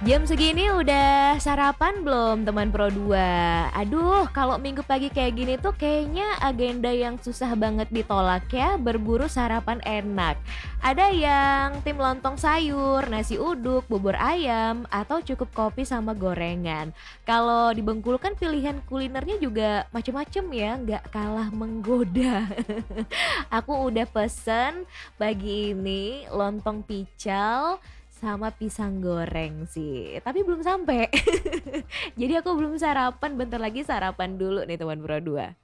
Jam segini udah sarapan belum teman Pro 2? Aduh, kalau minggu pagi kayak gini tuh kayaknya agenda yang susah banget ditolak ya, berburu sarapan enak. Ada yang tim lontong sayur, nasi uduk, bubur ayam, atau cukup kopi sama gorengan. Kalau di Bengkulu kan pilihan kulinernya juga macem-macem ya, nggak kalah menggoda. Aku udah pesen pagi ini lontong pical sama pisang goreng sih, tapi belum sampai. Jadi aku belum sarapan, bentar lagi sarapan dulu nih teman Pro 2.